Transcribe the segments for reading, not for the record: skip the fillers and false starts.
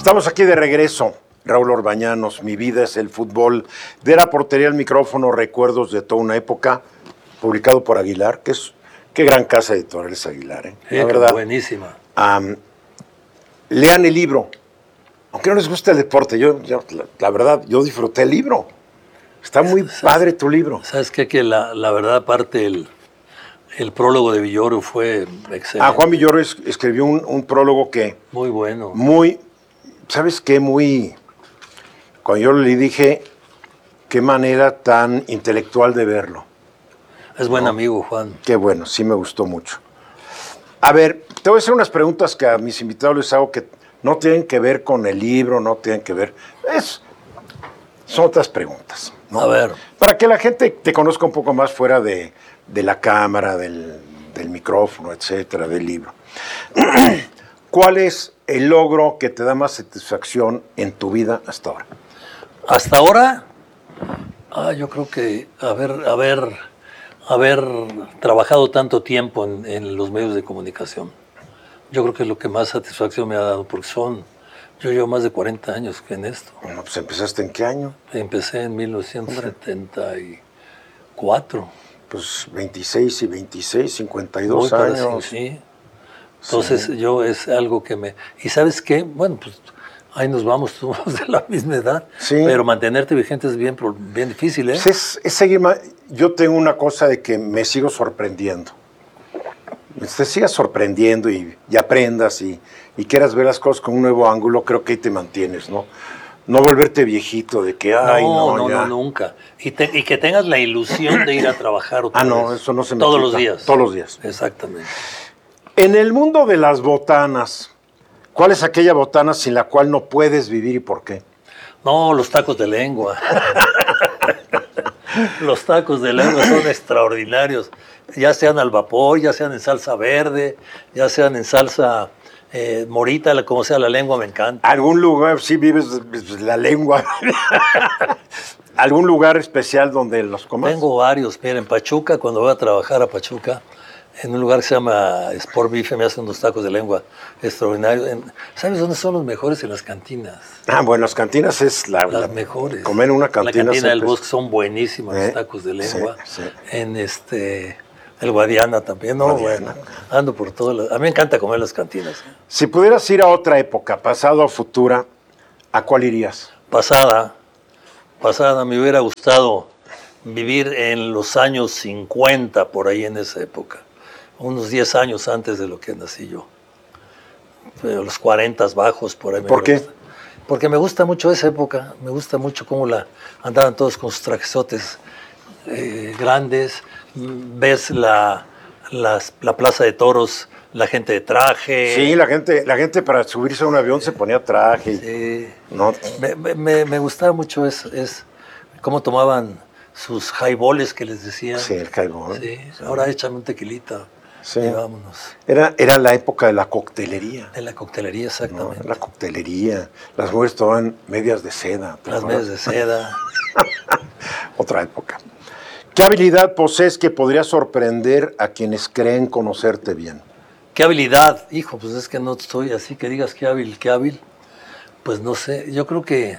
Estamos aquí de regreso. Raúl Orbañanos, Mi vida es el fútbol. De la portería al micrófono, recuerdos de toda una época, publicado por Aguilar, qué gran casa editorial es Aguilar, ¿eh? La verdad. Buenísima. Lean el libro. Aunque no les guste el deporte, la verdad, yo disfruté el libro. Está muy padre tu libro. ¿Sabes qué? Que la verdad, aparte, el prólogo de Villoro fue excelente. Juan Villoro escribió un prólogo que... Muy bueno. ¿Sabes qué? Cuando yo le dije, qué manera tan intelectual de verlo. Es buen amigo, Juan. Qué bueno, sí me gustó mucho. A ver, te voy a hacer unas preguntas que a mis invitados les hago que no tienen que ver con el libro, no tienen que ver... Son otras preguntas, ¿no? A ver. Para que la gente te conozca un poco más fuera de la cámara, del micrófono, etcétera, del libro. ¿Cuál es el logro que te da más satisfacción en tu vida hasta ahora? Hasta ahora, yo creo que haber trabajado tanto tiempo en los medios de comunicación. Yo creo que es lo que más satisfacción me ha dado, porque yo llevo más de 40 años en esto. Bueno, pues ¿empezaste en qué año? Empecé en 1974. Pues 26 y 26, 52 Muy parecido, años. Sí. Entonces es algo que me... ¿Y sabes qué? Bueno, pues ahí nos vamos, todos de la misma edad. Sí. Pero mantenerte vigente es bien difícil, ¿eh? Pues es seguir más. Yo tengo una cosa de que me sigo sorprendiendo. Te sigas sorprendiendo y aprendas y quieras ver las cosas con un nuevo ángulo, creo que ahí te mantienes, ¿no? No volverte viejito de que, No, nunca. Y que tengas la ilusión de ir a trabajar otra vez. Eso no se me Todos quita. los días. Todos los días. Exactamente. En el mundo de las botanas, ¿cuál es aquella botana sin la cual no puedes vivir y por qué? No, los tacos de lengua. Los tacos de lengua son extraordinarios. Ya sean al vapor, ya sean en salsa verde, ya sean en salsa morita, como sea la lengua, me encanta. ¿Algún lugar, sí vives la lengua? ¿Algún lugar especial donde los comas? Tengo varios. Mira, en Pachuca, cuando voy a trabajar a Pachuca, en un lugar que se llama Sport Bife, me hacen unos tacos de lengua extraordinarios. ¿Sabes dónde son los mejores? En las cantinas. Bueno, las cantinas es las mejores. Comer en una cantina. La cantina del Bosque son buenísimos los tacos de lengua. Sí. En el Guadiana también, ¿no? Bueno, ando por todas a mí me encanta comer en las cantinas. Si pudieras ir a otra época, pasado o futura, ¿a cuál irías? Pasada, me hubiera gustado vivir en los años 50, por ahí en esa época. Unos 10 años antes de lo que nací yo. Pero los 40 bajos, por ahí. ¿Por qué? Porque me gusta mucho esa época. Me gusta mucho cómo andaban todos con sus trajesotes grandes. Ves la plaza de toros, la gente de traje. Sí, la gente para subirse a un avión se ponía traje. Sí. ¿No? Me gustaba mucho es cómo tomaban sus highballs que les decían. Sí, el highball. Sí. Ahora échame un tequilita. Sí. Y vámonos. Era la época de la coctelería. En la coctelería, exactamente. ¿No? La coctelería. Las mujeres tomaban medias de seda. Las medias de seda. Otra época. ¿Qué habilidad posees que podría sorprender a quienes creen conocerte bien? ¿Qué habilidad? Hijo, pues es que no estoy así que digas qué hábil. Pues no sé, yo creo que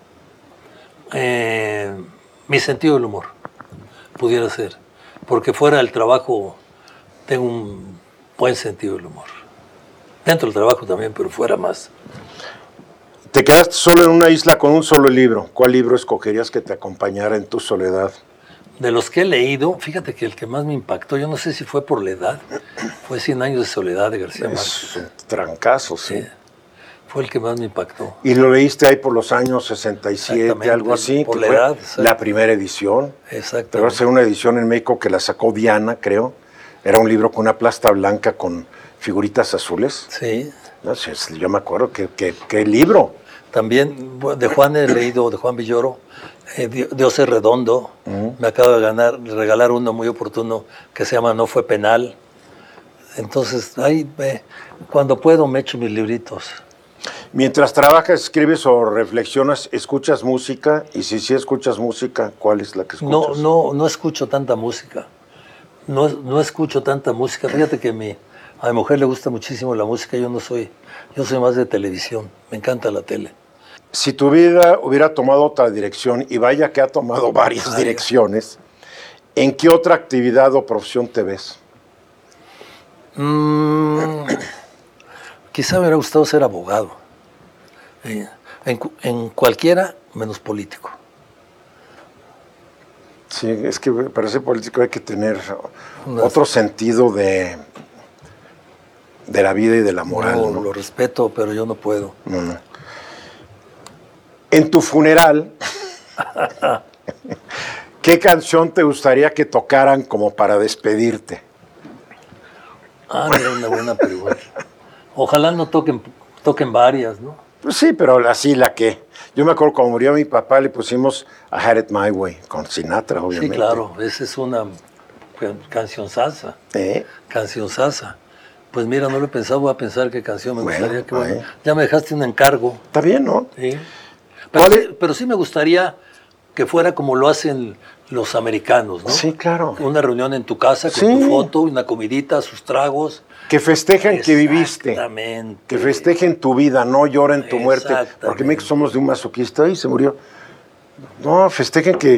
mi sentido del humor pudiera ser. Porque fuera del trabajo tengo un buen sentido del humor. Dentro del trabajo también, pero fuera más. Te quedaste solo en una isla con un solo libro. ¿Cuál libro escogerías que te acompañara en tu soledad? De los que he leído, fíjate que el que más me impactó, yo no sé si fue por la edad, fue 100 años de soledad de García Márquez. Es un trancazo, sí. Fue el que más me impactó. Y lo leíste ahí por los años 67, algo así. Por la edad. La primera edición. Exactamente. Pero va a ser una edición en México que la sacó Diana, creo. Era un libro con una plasta blanca con figuritas azules. Sí. No sé, yo me acuerdo qué libro. También de Juan he leído, de Juan Villoro, Dios es redondo. Me acabo de regalar uno muy oportuno que se llama No fue penal. Entonces, ahí cuando puedo me echo mis libritos. Mientras trabajas, escribes o reflexionas, ¿escuchas música? Y si sí escuchas música, ¿cuál es la que escuchas? No escucho tanta música. No escucho tanta música. Fíjate que a mi mujer le gusta muchísimo la música. Yo Yo soy más de televisión, me encanta la tele. Si tu vida hubiera tomado otra dirección, y vaya que ha tomado varias direcciones, ¿en qué otra actividad o profesión te ves? Quizá me hubiera gustado ser abogado. En cualquiera, menos político. Sí, es que para ser político hay que tener otro sentido de la vida y de la moral. No, ¿no? lo respeto, pero yo no puedo. No. En tu funeral, ¿qué canción te gustaría que tocaran como para despedirte? Mira, una buena pregunta. Ojalá no toquen varias, ¿no? Pues sí, pero así la que... Yo me acuerdo cuando murió mi papá, le pusimos I Had It My Way, con Sinatra, obviamente. Sí, claro, esa es una canción salsa. Canción salsa. Pues mira, no lo he pensado, voy a pensar qué canción me gustaría. Que bueno. Ya me dejaste un encargo. Está bien, ¿no? Sí. Pero sí me gustaría que fuera como lo hacen los americanos, ¿no? Sí, claro. Una reunión en tu casa con tu foto, una comidita, sus tragos. Que festejen que viviste. Exactamente. Que festejen tu vida, no lloren tu muerte. Porque en México somos de un masoquista y se murió. No, festejen que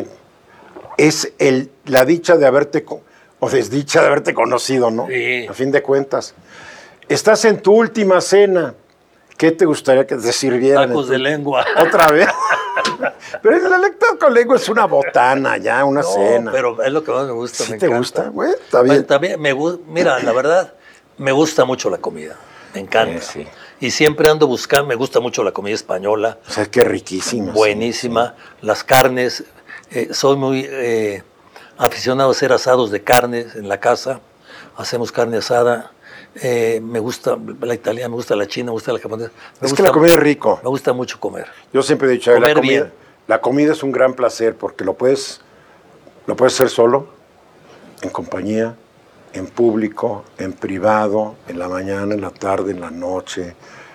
es la dicha de haberte, o desdicha de haberte conocido, ¿no? Sí. A fin de cuentas. Estás en tu última cena. ¿Qué te gustaría que te sirvieran? Tacos de lengua. ¿Otra vez? Pero el lector con lengua es una botana, ya, una cena. Pero es lo que más me gusta. ¿Sí me te encanta. gusta? Bueno, está bien. También mira, la verdad, me gusta mucho la comida. Me encanta. Sí. Y siempre ando buscando, me gusta mucho la comida española. O sea, qué riquísima. Buenísima. Sí. Las carnes. Soy muy aficionado a hacer asados de carnes en la casa. Hacemos carne asada. Me gusta la italiana, me gusta la china, me gusta la japonesa. Que la comida es rico. Me gusta mucho comer. Yo siempre he dicho, la comida es un gran placer porque lo puedes hacer solo, en compañía, en público, en privado, en la mañana, en la tarde, en la noche.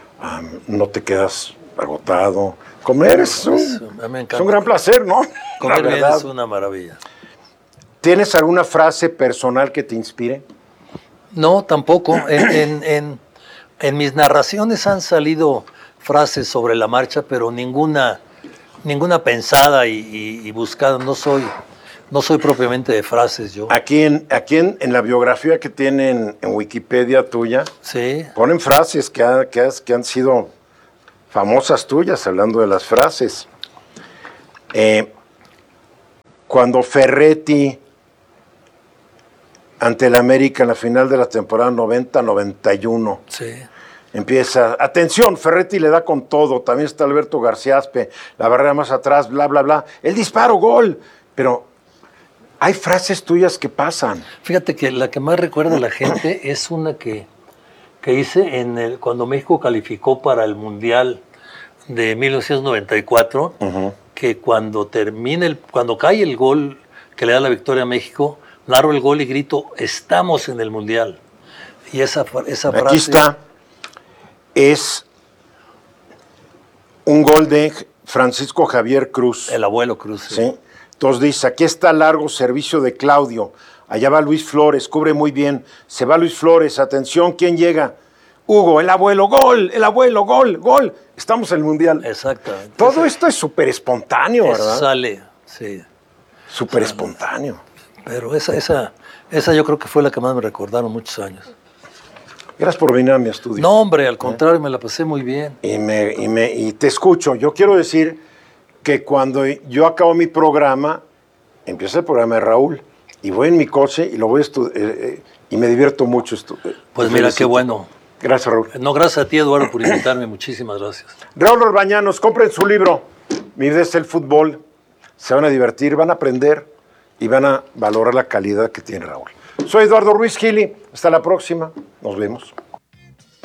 No te quedas agotado. Comer es un gran placer, ¿no? Comer bien es una maravilla. ¿Tienes alguna frase personal que te inspire? No, tampoco. En mis narraciones han salido frases sobre la marcha, pero ninguna pensada y buscada. No soy propiamente de frases yo. Aquí en la biografía que tienen en Wikipedia tuya, sí, ponen frases que han sido famosas tuyas, hablando de las frases. Cuando Ferretti, ante el América en la final de la temporada 90-91. Sí. Empieza, atención, Ferretti le da con todo, también está Alberto Garciaspe, la barrera más atrás, bla, bla, bla. El disparo, gol. Pero hay frases tuyas que pasan. Fíjate que la que más recuerda a la gente es una que hice cuando México calificó para el Mundial de 1994, que cuando cae el gol que le da la victoria a México, narro el gol y grito, estamos en el Mundial. Y esa frase... Aquí está. Es un gol de Francisco Javier Cruz. El abuelo Cruz. Sí. Entonces dice, aquí está largo servicio de Claudio. Allá va Luis Flores, cubre muy bien. Se va Luis Flores, atención, ¿quién llega? Hugo, el abuelo, gol, gol. Estamos en el Mundial. Exactamente. Todo esto es súper espontáneo, ¿verdad? Sale, sí. Súper espontáneo. Pero esa yo creo que fue la que más me recordaron muchos años. Gracias por venir a mi estudio. No, hombre, al contrario, me la pasé muy bien. Y te escucho. Yo quiero decir que cuando yo acabo mi programa, empieza el programa de Raúl, y voy en mi coche y lo voy a estudiar, y me divierto mucho. Pues mira, qué bueno. Gracias, Raúl. No, gracias a ti, Eduardo, por invitarme. Muchísimas gracias. Raúl Orbañanos, compren su libro. Mi vida es el fútbol. Se van a divertir, van a aprender y van a valorar la calidad que tiene Raúl. Soy Eduardo Ruiz Gili. Hasta la próxima. Nos vemos.